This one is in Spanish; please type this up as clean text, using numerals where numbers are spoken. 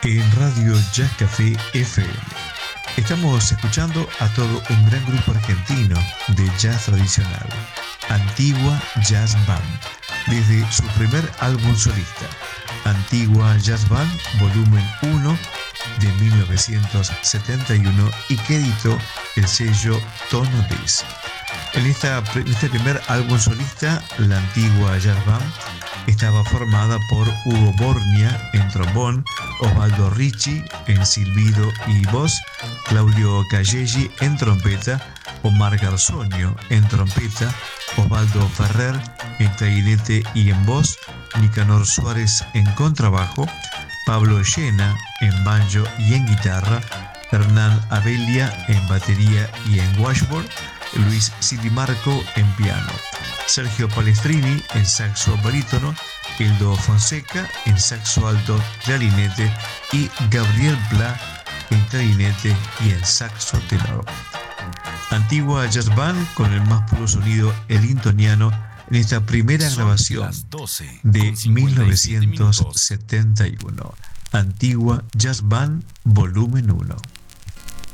en Radio Jazz Café FM. Estamos escuchando a todo un gran grupo argentino de jazz tradicional, Antigua Jazz Band, desde su primer álbum solista, Antigua Jazz Band Volumen 1 de 1971, y que editó el sello Tono Disc. En este primer álbum solista, la Antigua Jazz Band estaba formada por Hugo Borgna en trombón, Osvaldo Ricci en silbido y voz, Claudio Callegi en trompeta, Omar Garzonio en trompeta, Osvaldo Ferrer en clarinete y en voz, Nicanor Suárez en contrabajo, Pablo Llena en banjo y en guitarra, Hernán Abelia en batería y en washboard, Luis Silimarco en piano, Sergio Palestrini en saxo barítono, Hildo Fonseca en saxo alto, clarinete, y Gabriel Pla en clarinete y en saxo tenor. Antigua Jazz Band con el más puro sonido elintoniano en esta primera grabación de 1971. Antigua Jazz Band Volumen 1.